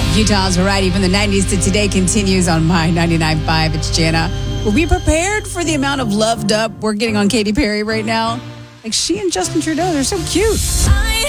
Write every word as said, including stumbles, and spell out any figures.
Utah's variety from the nineties to today continues on My ninety-nine point five. It's Jana. Were we prepared for the amount of loved up we're getting on Katy Perry right now? Like, she and Justin Trudeau, they're so cute. I